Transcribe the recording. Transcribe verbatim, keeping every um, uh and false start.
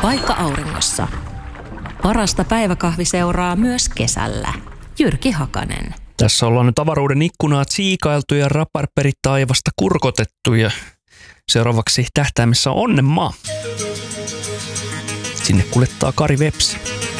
paikka auringossa. Parasta päiväkahvi seuraa myös kesällä. Jyrki Hakanen. Tässä ollaan nyt avaruuden ikkunaa tsiikailtu ja raparperit taivasta kurkotettu ja seuraavaksi tähtäimessä on Onnenmaa. Sinne kuljettaa Kari Vepsi.